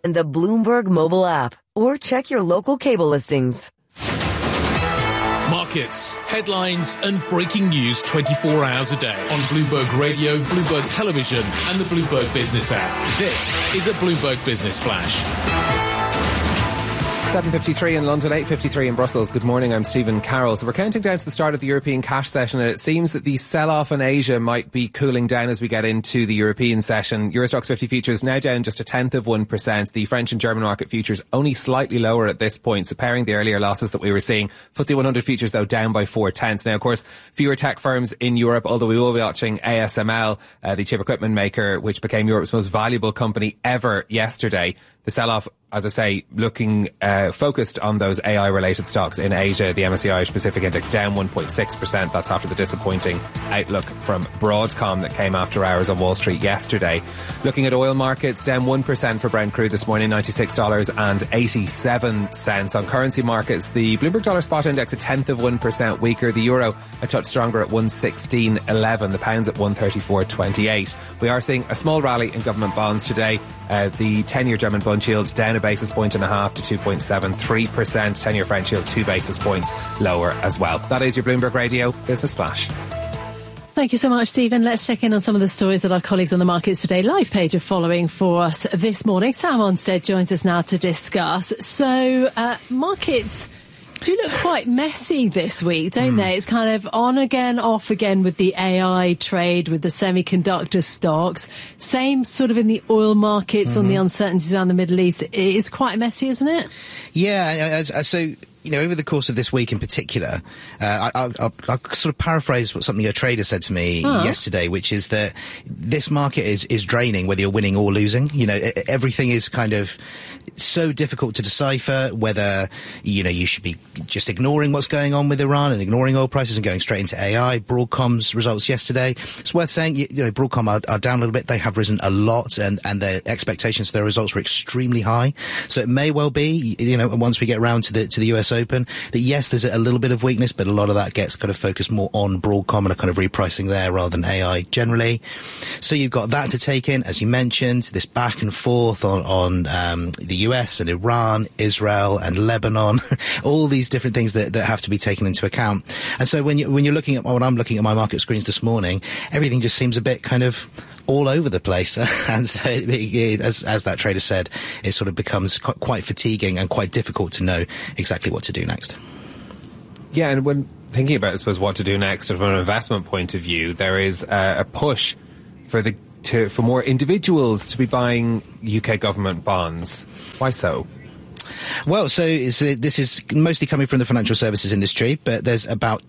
and the Bloomberg mobile app, or check your local cable listings. Markets, headlines and breaking news 24 hours a day on Bloomberg Radio, Bloomberg Television and the Bloomberg Business app. This is a Bloomberg Business Flash. 7:53 in London, 8:53 in Brussels. Good morning, I'm Stephen Carroll. So we're counting down to the start of the European cash session, and it seems that the sell-off in Asia might be cooling down as we get into the European session. Euro Stoxx 50 futures now down just 0.1%. The French and German market futures only slightly lower at this point, so pairing the earlier losses that we were seeing. FTSE 100 futures, though, down by 0.4. Now, of course, fewer tech firms in Europe, although we will be watching ASML, the chip equipment maker, which became Europe's most valuable company ever yesterday. The sell-off, as I say, looking focused on those AI-related stocks in Asia. The MSCI Irish Pacific Index down 1.6%. That's after the disappointing outlook from Broadcom that came after hours on Wall Street yesterday. Looking at oil markets, down 1% for Brent crude this morning, $96.87. On currency markets, the Bloomberg Dollar Spot Index 0.1% weaker. The euro a touch stronger at 116.11. The pound's at 134.28. We are seeing a small rally in government bonds today. The 10-year German bund yield down a basis point and a half to 2.73%. 10-year French yield 2 basis points lower as well. That is your Bloomberg Radio Business Flash. Thank you so much, Stephen. Let's check in on some of the stories that our colleagues on the Markets Today live page are following for us this morning. Sam Onstead joins us now to discuss. So, markets do look quite messy this week, don't they? It's kind of on again, off again with the AI trade, with the semiconductor stocks. Same sort of in the oil markets on the uncertainties around the Middle East. It is quite messy, isn't it? Yeah, so you know, over the course of this week in particular, I'll sort of paraphrase what something a trader said to me yesterday, which is that this market is draining whether you're winning or losing. You know, everything is kind of so difficult to decipher whether, you know, you should be just ignoring what's going on with Iran and ignoring oil prices and going straight into AI. Broadcom's results yesterday, it's worth saying, you know, Broadcom are down a little bit. They have risen a lot, and their expectations for their results were extremely high. So it may well be, you know, once we get around to the US Open, that yes, there's a little bit of weakness, but a lot of that gets kind of focused more on Broadcom and a kind of repricing there rather than AI generally. So you've got that to take in, as you mentioned, this back and forth on the US and Iran, Israel and Lebanon, all these different things that have to be taken into account. And so when you're looking at when I'm looking at my market screens this morning, everything just seems a bit kind of all over the place. And so, as that trader said, it sort of becomes quite fatiguing and quite difficult to know exactly what to do next. Yeah, and when thinking about, I suppose, what to do next from an investment point of view, there is a push for more individuals to be buying UK government bonds. Why so? Well, so this is mostly coming from the financial services industry, but there's about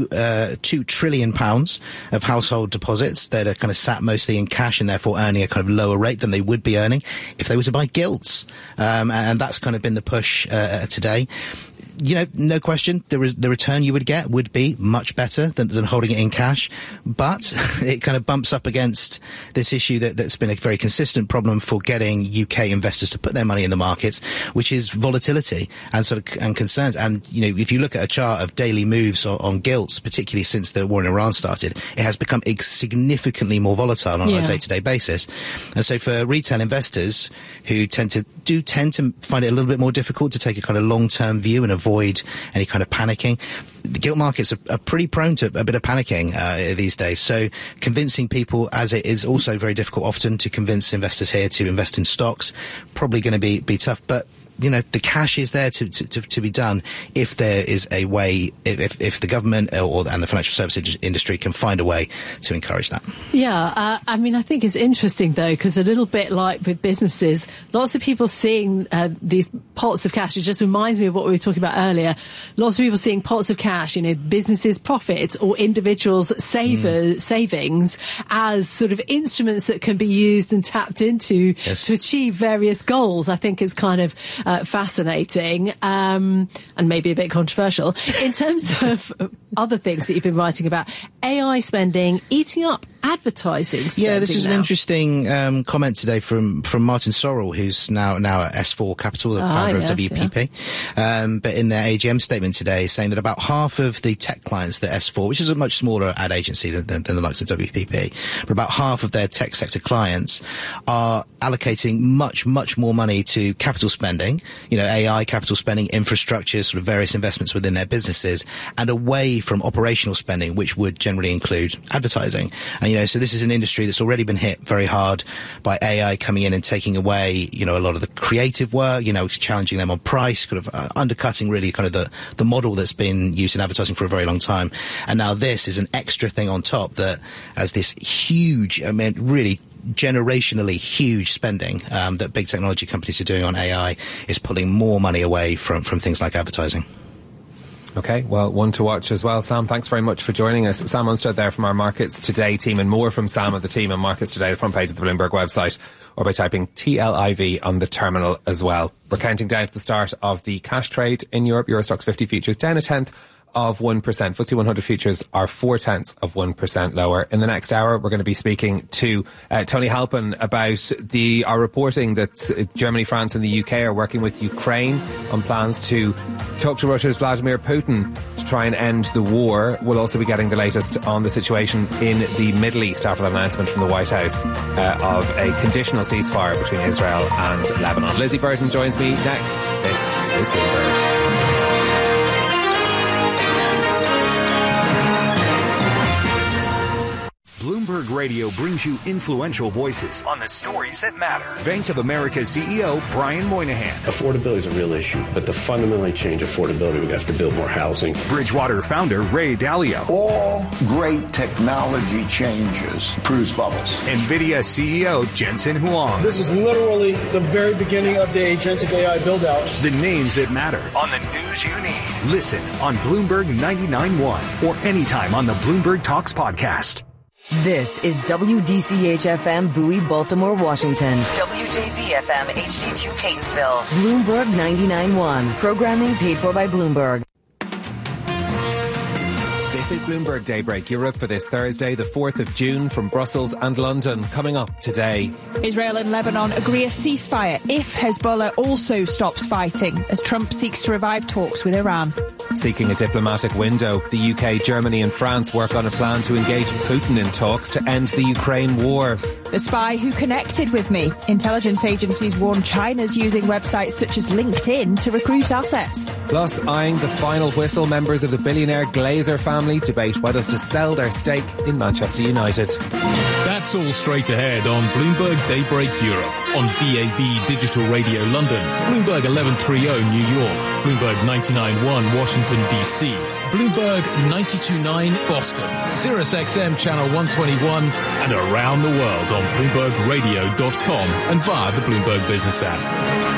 £2 trillion of household deposits that are kind of sat mostly in cash and therefore earning a kind of lower rate than they would be earning if they were to buy gilts. And that's kind of been the push today. You know, no question, the return you would get would be much better than holding it in cash, but it kind of bumps up against this issue that's been a very consistent problem for getting UK investors to put their money in the markets, which is volatility and concerns. And, you know, if you look at a chart of daily moves on gilts, particularly since the war in Iran started, it has become significantly more volatile on a day-to-day basis. And so for retail investors who tend to find it a little bit more difficult to take a kind of long-term view and avoid any kind of panicking, the gilt markets are pretty prone to a bit of panicking these days. So convincing people, as it is also very difficult often to convince investors here to invest in stocks, probably going to be tough. But you know, the cash is there to be done if there is a way, if the government and the financial services industry can find a way to encourage that. Yeah, I mean, I think it's interesting, though, because a little bit like with businesses, lots of people seeing these pots of cash. It just reminds me of what we were talking about earlier. Lots of people seeing pots of cash, you know, businesses' profits or individuals' savings as sort of instruments that can be used and tapped into to achieve various goals. I think it's kind of fascinating and maybe a bit controversial. In terms of other things that you've been writing about, AI spending eating up advertising spending. Yeah, this is now. an interesting comment today from Martin Sorrell, who's now at S4 Capital, the founder of WPP. Yeah. But in their AGM statement today, saying that about half of the tech clients that S4, which is a much smaller ad agency than the likes of WPP, but about half of their tech sector clients are allocating much more money to capital spending, AI capital spending, infrastructure, sort of various investments within their businesses, and away from operational spending, which would generally include advertising. And, so this is an industry that's already been hit very hard by AI coming in and taking away, a lot of the creative work, challenging them on price, kind of undercutting really kind of the model that's been used in advertising for a very long time. And now this is an extra thing on top that as this huge, really generationally huge spending that big technology companies are doing on AI is pulling more money away from things like advertising. Okay, well, one to watch as well. Sam, thanks very much for joining us. Sam Unstrad there from our Markets Today team, and more from Sam and the team on Markets Today, the front page of the Bloomberg website, or by typing TLIV on the terminal as well. We're counting down to the start of the cash trade in Europe. Euro Stoxx 50 futures down 1/10 of 1%. FTSE 100 futures are 0.4% lower. In the next hour, we're going to be speaking to Tony Halpin about our reporting that Germany, France and the UK are working with Ukraine on plans to talk to Russia's Vladimir Putin to try and end the war. We'll also be getting the latest on the situation in the Middle East after an announcement from the White House of a conditional ceasefire between Israel and Lebanon. Lizzie Burton joins me next. This is Bloomberg. Bloomberg Radio brings you influential voices on the stories that matter. Bank of America CEO Brian Moynihan. Affordability is a real issue, but to fundamentally change affordability, we have to build more housing. Bridgewater founder Ray Dalio. All great technology changes produce bubbles. NVIDIA CEO Jensen Huang. This is literally the very beginning of the agentic AI build-out. The names that matter on the news you need. Listen on Bloomberg 99.1 or anytime on the Bloomberg Talks podcast. This is WDCH-FM Bowie, Baltimore, Washington. WJZ-FM HD2 Catonsville. Bloomberg 99.1. Programming paid for by Bloomberg. This is Bloomberg Daybreak Europe for this Thursday, the 4th of June, from Brussels and London. Coming up today. Israel and Lebanon agree a ceasefire if Hezbollah also stops fighting, as Trump seeks to revive talks with Iran. Seeking a diplomatic window, the UK, Germany and France work on a plan to engage Putin in talks to end the Ukraine war. The spy who connected with me. Intelligence agencies warn China's using websites such as LinkedIn to recruit assets. Plus, eyeing the final whistle, members of the billionaire Glazer family debate whether to sell their stake in Manchester United. That's all straight ahead on Bloomberg Daybreak Europe, on DAB Digital Radio London, Bloomberg 1130 New York, Bloomberg 99.1 Washington DC, Bloomberg 92.9 Boston, Sirius XM Channel 121, and around the world on BloombergRadio.com and via the Bloomberg Business app.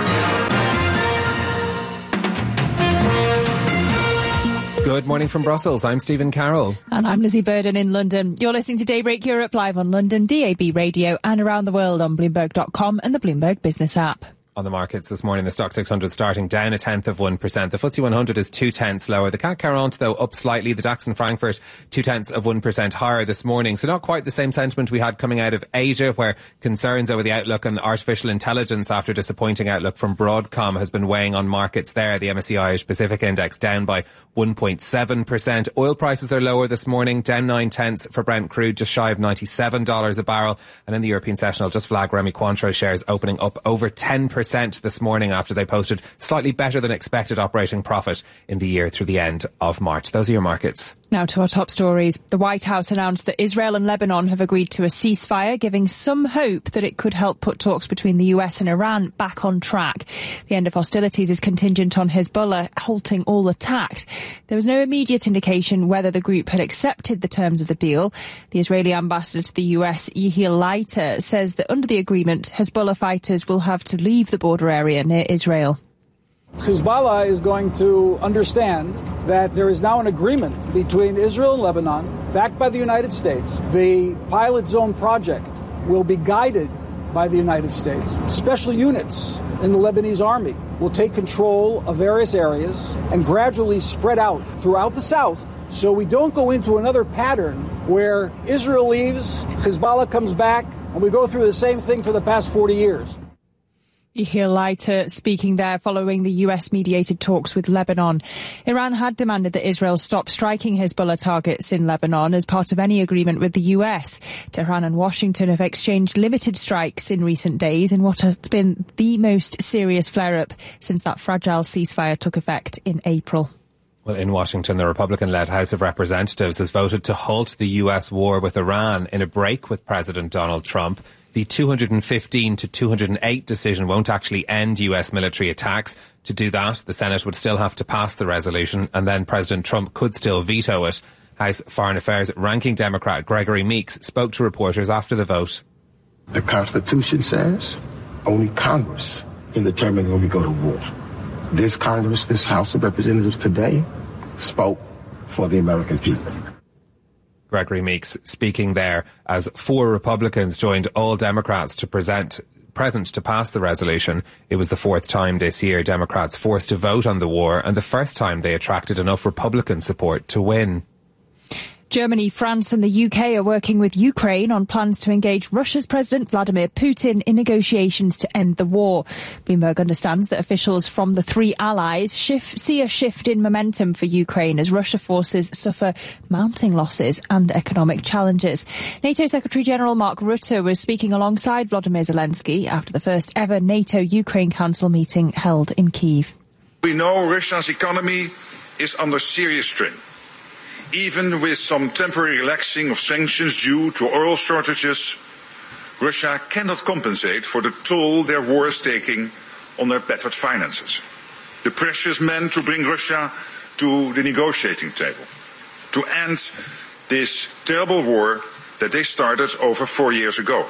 Good morning from Brussels. I'm Stephen Carroll. And I'm Lizzie Burden in London. You're listening to Daybreak Europe live on London, DAB Radio, and around the world on Bloomberg.com and the Bloomberg Business app. On the markets this morning, the Stoxx 600 starting down 0.1%. The FTSE 100 is 0.2 lower. The CAC 40, though, up slightly. The DAX in Frankfurt 0.2% higher this morning. So not quite the same sentiment we had coming out of Asia, where concerns over the outlook on artificial intelligence after disappointing outlook from Broadcom has been weighing on markets there. The MSCI Irish Pacific Index down by 1.7%. Oil prices are lower this morning, down 0.9 for Brent crude, just shy of $97 a barrel. And in the European session, I'll just flag Rémy Cointreau shares opening up over 10% this morning after they posted slightly better than expected operating profit in the year through the end of March. Those are your markets. Now to our top stories. The White House announced that Israel and Lebanon have agreed to a ceasefire, giving some hope that it could help put talks between the US and Iran back on track. The end of hostilities is contingent on Hezbollah halting all attacks. There was no immediate indication whether the group had accepted the terms of the deal. The Israeli ambassador to the US, Yehiel Leiter, says that under the agreement, Hezbollah fighters will have to leave the border area near Israel. Hezbollah is going to understand that there is now an agreement between Israel and Lebanon, backed by the United States. The pilot zone project will be guided by the United States. Special units in the Lebanese army will take control of various areas and gradually spread out throughout the south, so we don't go into another pattern where Israel leaves, Hezbollah comes back, and we go through the same thing for the past 40 years. Yehiel Leiter speaking there following the US-mediated talks with Lebanon. Iran had demanded that Israel stop striking Hezbollah targets in Lebanon as part of any agreement with the US. Tehran and Washington have exchanged limited strikes in recent days in what has been the most serious flare-up since that fragile ceasefire took effect in April. Well, in Washington, the Republican-led House of Representatives has voted to halt the US war with Iran in a break with President Donald Trump. The 215 to 208 decision won't actually end US military attacks. To do that, the Senate would still have to pass the resolution, and then President Trump could still veto it. House Foreign Affairs ranking Democrat Gregory Meeks spoke to reporters after the vote. The Constitution says only Congress can determine when we go to war. This Congress, this House of Representatives today, spoke for the American people. Gregory Meeks speaking there as 4 Republicans joined all Democrats to present to pass the resolution. It was the 4th time this year Democrats forced to vote on the war, and the first time they attracted enough Republican support to win. Germany, France and the UK are working with Ukraine on plans to engage Russia's President Vladimir Putin in negotiations to end the war. Bloomberg understands that officials from the 3 allies see a shift in momentum for Ukraine as Russia forces suffer mounting losses and economic challenges. NATO Secretary-General Mark Rutte was speaking alongside Volodymyr Zelensky after the first ever NATO-Ukraine Council meeting held in Kyiv. We know Russia's economy is under serious strain. Even with some temporary relaxing of sanctions due to oil shortages, Russia cannot compensate for the toll their war is taking on their battered finances. The pressure is meant to bring Russia to the negotiating table, to end this terrible war that they started over 4 years ago.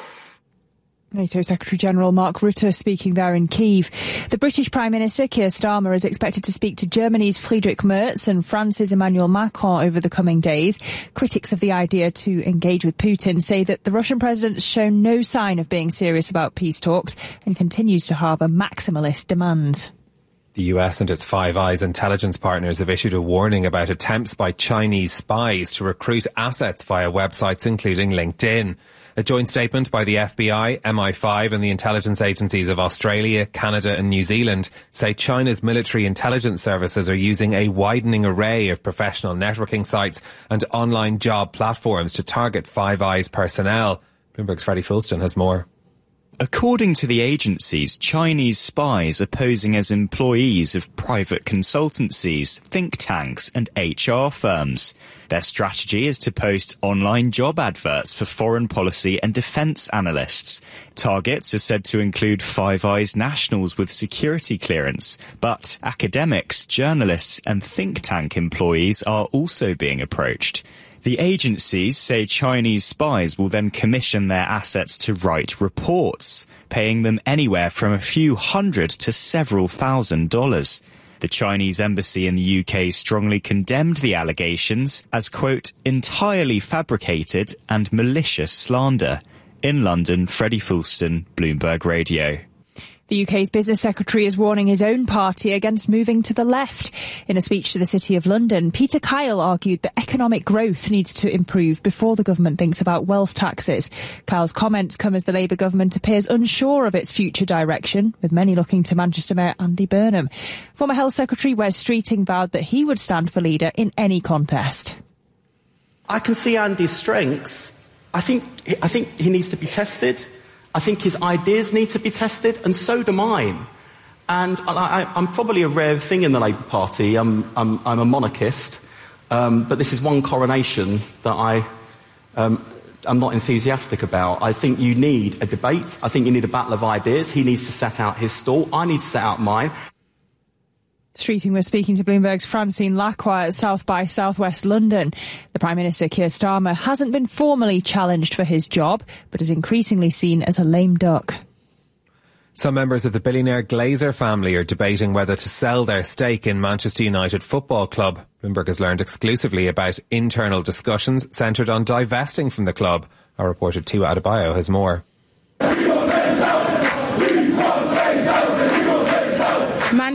NATO Secretary-General Mark Rutte speaking there in Kyiv. The British Prime Minister Keir Starmer is expected to speak to Germany's Friedrich Merz and France's Emmanuel Macron over the coming days. Critics of the idea to engage with Putin say that the Russian president has shown no sign of being serious about peace talks and continues to harbour maximalist demands. The US and its Five Eyes intelligence partners have issued a warning about attempts by Chinese spies to recruit assets via websites including LinkedIn. A joint statement by the FBI, MI5 and the intelligence agencies of Australia, Canada and New Zealand say China's military intelligence services are using a widening array of professional networking sites and online job platforms to target Five Eyes personnel. Bloomberg's Freddie Fulston has more. According to the agencies, Chinese spies are posing as employees of private consultancies, think tanks and HR firms. Their strategy is to post online job adverts for foreign policy and defence analysts. Targets are said to include Five Eyes nationals with security clearance, but academics, journalists and think tank employees are also being approached. The agencies say Chinese spies will then commission their assets to write reports, paying them anywhere from a few hundred to several $1,000s. The Chinese embassy in the UK strongly condemned the allegations as, quote, entirely fabricated and malicious slander. In London, Freddie Fulston, Bloomberg Radio. The UK's business secretary is warning his own party against moving to the left. In a speech to the City of London, Peter Kyle argued that economic growth needs to improve before the government thinks about wealth taxes. Kyle's comments come as the Labour government appears unsure of its future direction, with many looking to Manchester Mayor Andy Burnham. Former Health Secretary Wes Streeting vowed that he would stand for leader in any contest. I can see Andy's strengths. I think he needs to be tested. I think his ideas need to be tested, and so do mine. And I'm probably a rare thing in the Labour Party. I'm a monarchist, but this is one coronation that I'm not enthusiastic about. I think you need a debate. I think you need a battle of ideas. He needs to set out his stall. I need to set out mine. Streeting was speaking to Bloomberg's Francine Lacroix at South by Southwest London. The Prime Minister, Keir Starmer, hasn't been formally challenged for his job, but is increasingly seen as a lame duck. Some members of the billionaire Glazer family are debating whether to sell their stake in Manchester United Football Club. Bloomberg has learned exclusively about internal discussions centred on divesting from the club. Our reporter Tua Adebayo has Manchester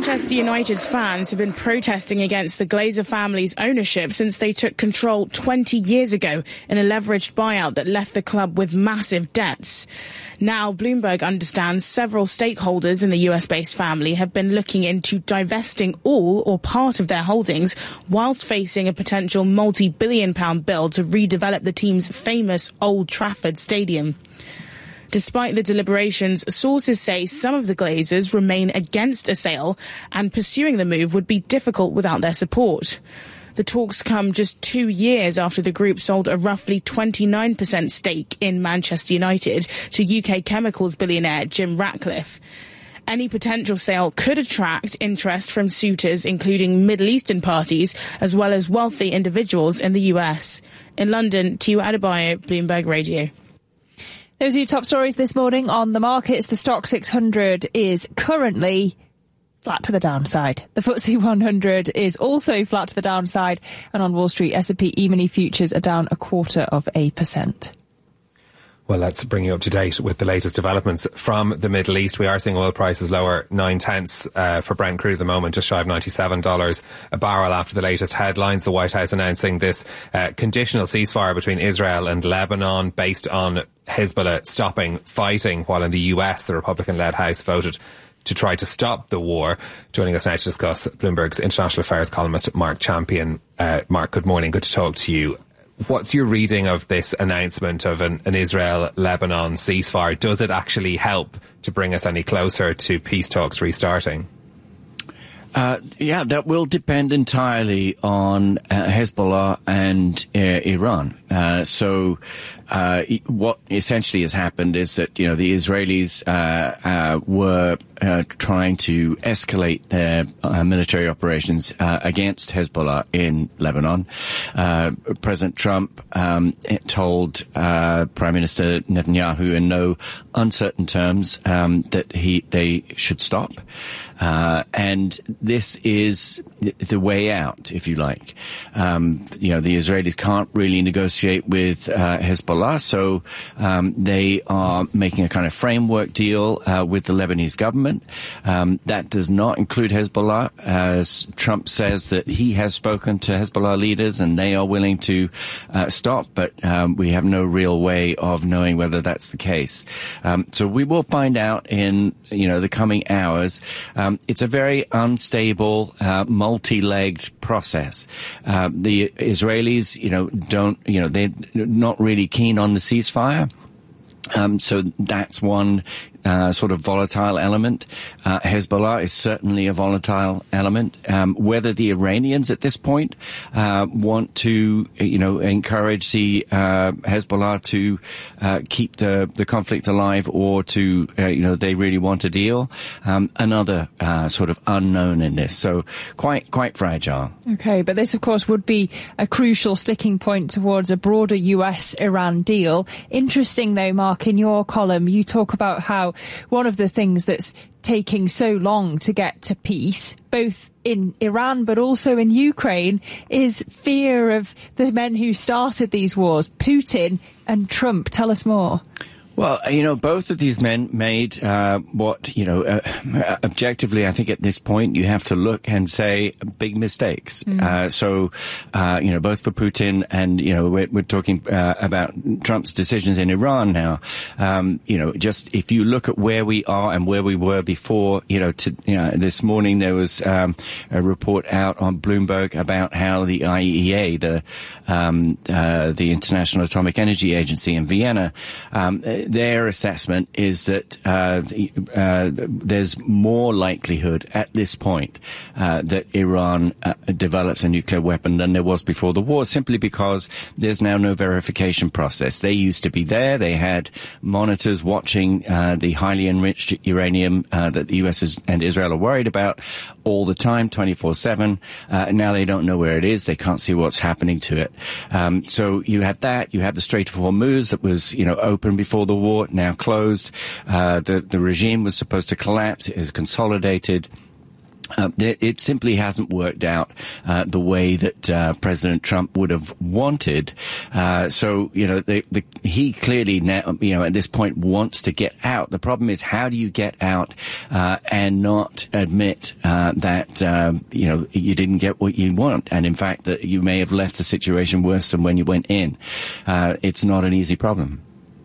Manchester United's fans have been protesting against the Glazer family's ownership since they took control 20 years ago in a leveraged buyout that left the club with massive debts. Now, Bloomberg understands several stakeholders in the US-based family have been looking into divesting all or part of their holdings whilst facing a potential multi-billion-pound bill to redevelop the team's famous Old Trafford Stadium. Despite the deliberations, sources say some of the Glazers remain against a sale and pursuing the move would be difficult without their support. The talks come just 2 years after the group sold a roughly 29% stake in Manchester United to UK chemicals billionaire Jim Ratcliffe. Any potential sale could attract interest from suitors, including Middle Eastern parties, as well as wealthy individuals in the US. In London, Tiu Adebayo, Bloomberg Radio. Those are your top stories this morning on the markets. The Stock 600 is currently flat to the downside. The FTSE 100 is also flat to the downside. And on Wall Street, S&P E-mini futures are down 0.25%. Well, let's bring you up to date with the latest developments from the Middle East. We are seeing oil prices lower 0.9 for Brent crude at the moment, just shy of $97 a barrel after the latest headlines. The White House announcing this conditional ceasefire between Israel and Lebanon based on Hezbollah stopping fighting, while in the US, the Republican-led House voted to try to stop the war. Joining us now to discuss, Bloomberg's international affairs columnist Mark Champion. Mark, good morning. Good to talk to you. What's your reading of this announcement of an Israel-Lebanon ceasefire? Does it actually help to bring us any closer to peace talks restarting? Yeah, that will depend entirely on Hezbollah and Iran. What essentially has happened is that, the Israelis were trying to escalate their military operations against Hezbollah in Lebanon. President Trump told Prime Minister Netanyahu in no uncertain terms that they should stop. And this is the way out, if you like. The Israelis can't really negotiate with Hezbollah, so they are making a kind of framework deal with the Lebanese government. That does not include Hezbollah, as Trump says that he has spoken to Hezbollah leaders and they are willing to stop, but we have no real way of knowing whether that's the case. So we will find out in the coming hours. It's a very unstable, multi-legged process. The Israelis, they're not really keen on the ceasefire. So that's one sort of volatile element. Hezbollah is certainly a volatile element. Whether the Iranians at this point want to, encourage the Hezbollah to keep the conflict alive, or to, they really want a deal, another sort of unknown in this. So quite fragile. Okay, but this, of course, would be a crucial sticking point towards a broader US-Iran deal. Interesting, though, Mark, in your column, you talk about how one of the things that's taking so long to get to peace, both in Iran but also in Ukraine, is fear of the men who started these wars, Putin and Trump. Tell us more. Well, both of these men made what, objectively, I think at this point you have to look and say big mistakes. Both for Putin and, we're talking about Trump's decisions in Iran now. Just if you look at where we are and where we were before, this morning there was a report out on Bloomberg about how the IAEA, the International Atomic Energy Agency in Vienna, their assessment is that there's more likelihood at this point that Iran develops a nuclear weapon than there was before the war, simply because there's now no verification process. They used to be there. They had monitors watching the highly enriched uranium that the US and Israel are worried about all the time, 24/7. Now they don't know where it is. They can't see what's happening to it. So you had that. You have the Strait of Hormuz that was, open before the war, now closed. The regime was supposed to collapse. It is consolidated. It simply hasn't worked out the way that President Trump would have wanted. So, he clearly now, at this point wants to get out. The problem is, how do you get out and not admit that you didn't get what you want, and in fact that you may have left the situation worse than when you went in? It's not an easy problem.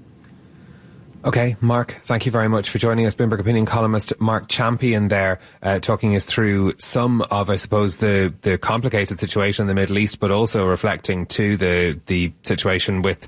Okay, Mark, thank you very much for joining us. Bloomberg opinion columnist Mark Champion there, talking us through some of, I suppose, the complicated situation in the Middle East, but also reflecting to the situation with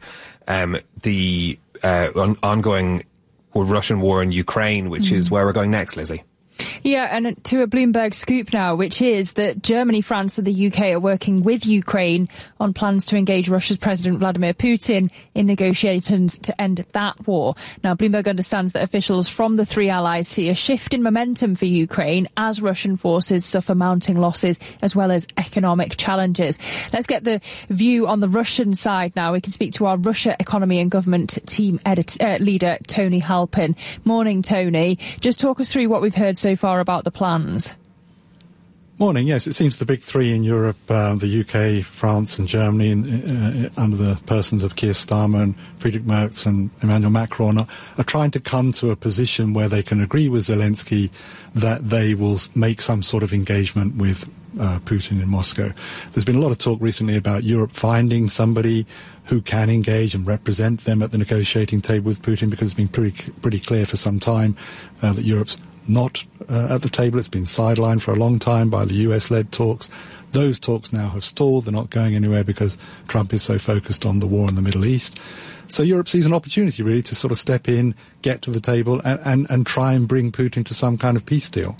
the ongoing Russian war in Ukraine, which is where we're going next, Lizzie. Yeah, and to a Bloomberg scoop now, which is that Germany, France and the UK are working with Ukraine on plans to engage Russia's President Vladimir Putin in negotiations to end that war. Now, Bloomberg understands that officials from the three allies see a shift in momentum for Ukraine as Russian forces suffer mounting losses as well as economic challenges. Let's get the view on the Russian side now. We can speak to our Russia economy and government team leader, Tony Halpin. Morning, Tony. Just talk us through what we've heard so far about the plans. Morning. Yes, it seems the big three in Europe, the UK, France and Germany, under the persons of Keir Starmer and Friedrich Merz and Emmanuel Macron, are trying to come to a position where they can agree with Zelensky that they will make some sort of engagement with Putin in Moscow. There's been a lot of talk recently about Europe finding somebody who can engage and represent them at the negotiating table with Putin, because it's been pretty clear for some time that Europe's not at the table. It's been sidelined for a long time by the US-led talks. Those talks now have stalled. They're not going anywhere because Trump is so focused on the war in the Middle East. So Europe sees an opportunity really to sort of step in, get to the table and try and bring Putin to some kind of peace deal.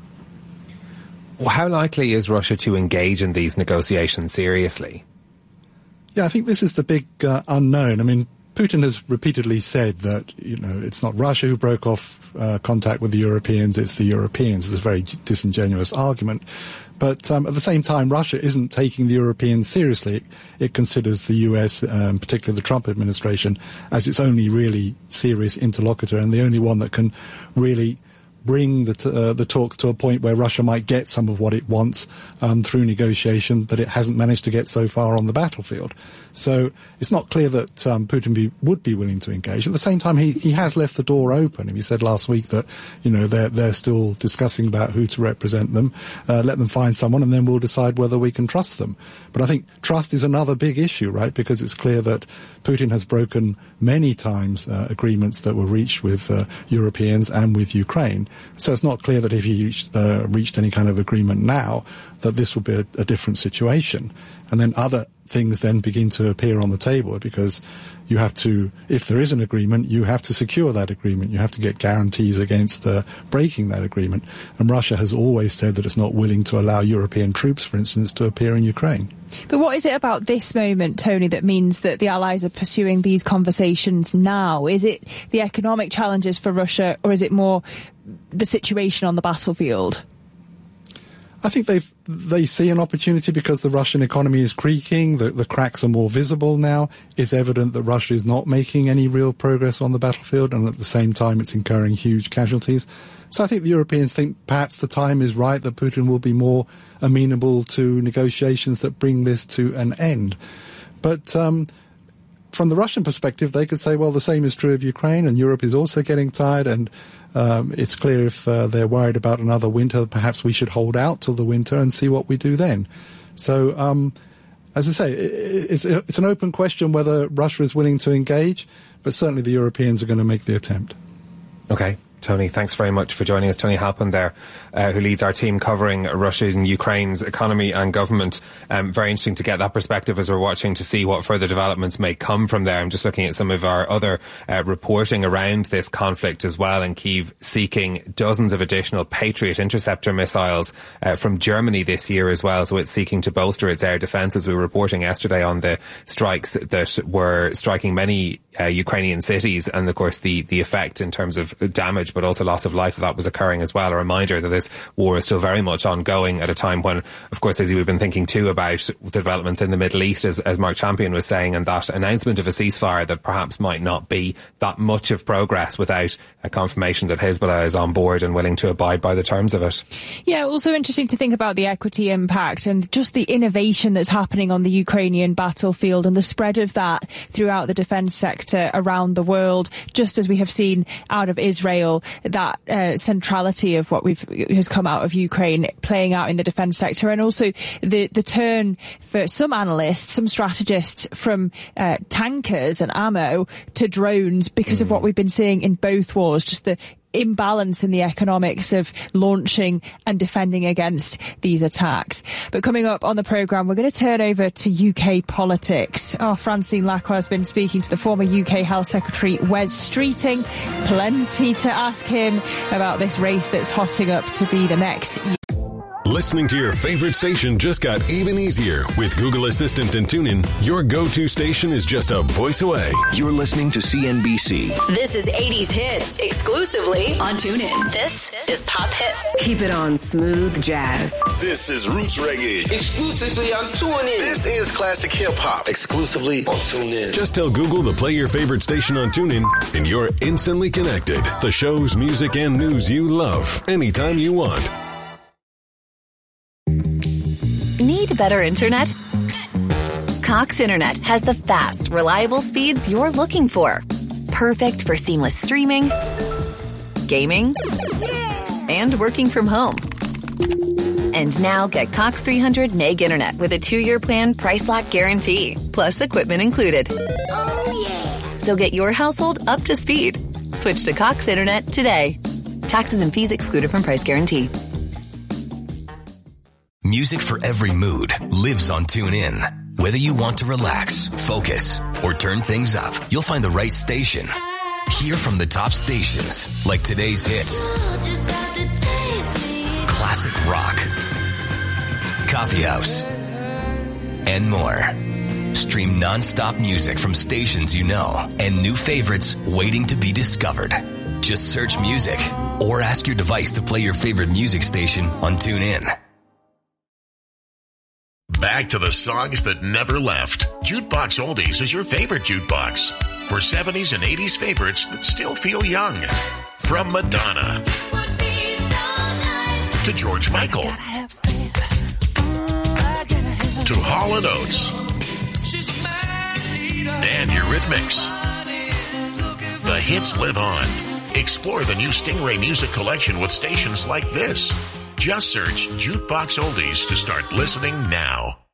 Well, how likely is Russia to engage in these negotiations seriously? Yeah, I think this is the big unknown. I mean, Putin has repeatedly said that, it's not Russia who broke off contact with the Europeans, it's the Europeans. It's a very disingenuous argument. But at the same time, Russia isn't taking the Europeans seriously. It considers the US, particularly the Trump administration, as its only really serious interlocutor and the only one that can really bring the talks to a point where Russia might get some of what it wants through negotiation that it hasn't managed to get so far on the battlefield. So it's not clear that Putin would be willing to engage. At the same time, he has left the door open. He said last week that they're still discussing about who to represent them. Let them find someone, and then we'll decide whether we can trust them. But I think trust is another big issue, right? Because it's clear that Putin has broken many times agreements that were reached with Europeans and with Ukraine. So it's not clear that if he reached any kind of agreement now, that this will be a different situation. And then other things then begin to appear on the table, because you have to, if there is an agreement, you have to secure that agreement. You have to get guarantees against breaking that agreement. And Russia has always said that it's not willing to allow European troops, for instance, to appear in Ukraine. But what is it about this moment, Tony, that means that the Allies are pursuing these conversations now? Is it the economic challenges for Russia, or is it more the situation on the battlefield? I think they see an opportunity because the Russian economy is creaking, the cracks are more visible now. It's evident that Russia is not making any real progress on the battlefield, and at the same time it's incurring huge casualties. So I think the Europeans think perhaps the time is right, that Putin will be more amenable to negotiations that bring this to an end. But from the Russian perspective, they could say, well, the same is true of Ukraine, and Europe is also getting tired, and it's clear if they're worried about another winter, perhaps we should hold out till the winter and see what we do then. So, as I say, it's an open question whether Russia is willing to engage, but certainly the Europeans are going to make the attempt. Okay. Tony, thanks very much for joining us. Tony Halpin there, who leads our team covering Russia and Ukraine's economy and government. Very interesting to get that perspective as we're watching to see what further developments may come from there. I'm just looking at some of our other reporting around this conflict as well, and Kyiv seeking dozens of additional Patriot interceptor missiles from Germany this year as well. So it's seeking to bolster its air defence, as we were reporting yesterday on the strikes that were striking many Ukrainian cities, and of course the effect in terms of damage but also loss of life that was occurring as well. A reminder that this war is still very much ongoing at a time when, of course, as we've been thinking too about the developments in the Middle East, as Mark Champion was saying, and that announcement of a ceasefire that perhaps might not be that much of progress without a confirmation that Hezbollah is on board and willing to abide by the terms of it. Yeah, also interesting to think about the equity impact and just the innovation that's happening on the Ukrainian battlefield and the spread of that throughout the defence sector around the world, just as we have seen out of Israel, that centrality of what has come out of Ukraine playing out in the defence sector, and also the turn for some analysts, some strategists, from tankers and ammo to drones because of what we've been seeing in both wars, just the imbalance in the economics of launching and defending against these attacks. But coming up on the programme, we're going to turn over to UK politics. Francine Lacqua has been speaking to the former UK Health Secretary Wes Streeting. Plenty to ask him about this race that's hotting up to be the next. Listening to your favorite station just got even easier. With Google Assistant and TuneIn, your go-to station is just a voice away. You're listening to CNBC. This is 80s Hits, exclusively on TuneIn. This is Pop Hits. Keep it on Smooth Jazz. This is Roots Reggae, exclusively on TuneIn. This is Classic Hip Hop, exclusively on TuneIn. Just tell Google to play your favorite station on TuneIn, and you're instantly connected. The shows, music, and news you love, anytime you want. Need better internet? Cox Internet has the fast, reliable speeds you're looking for. Perfect for seamless streaming, gaming, and working from home. And now get Cox 300 meg internet with a 2-year plan, price lock guarantee, plus equipment included. Oh yeah! So get your household up to speed. Switch to Cox Internet today. Taxes and fees excluded from price guarantee. Music for every mood lives on TuneIn. Whether you want to relax, focus, or turn things up, you'll find the right station. Hear from the top stations, like today's hits, classic rock, coffee house, and more. Stream non-stop music from stations you know and new favorites waiting to be discovered. Just search music or ask your device to play your favorite music station on TuneIn. Back to the songs that never left. Jukebox Oldies is your favorite jukebox. For 70s and 80s favorites that still feel young. From Madonna to George Michael to Hall & Oates and Eurythmics. The hits live on. Explore the new Stingray Music Collection with stations like this. Just search Jukebox Oldies to start listening now.